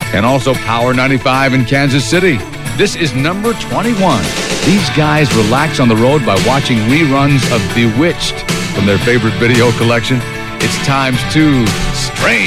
and also Power 95 in Kansas City. This is number 21. These guys relax on the road by watching reruns of Bewitched from their favorite video collection. It's times 2 Strange.